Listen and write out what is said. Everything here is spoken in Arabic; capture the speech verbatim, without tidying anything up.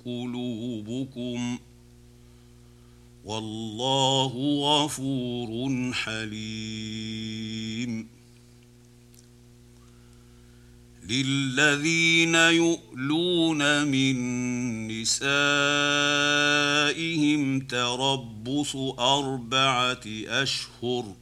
قلوبكم والله غفور حليم. للذين يؤلون من نسائهم تربص أربعة أشهر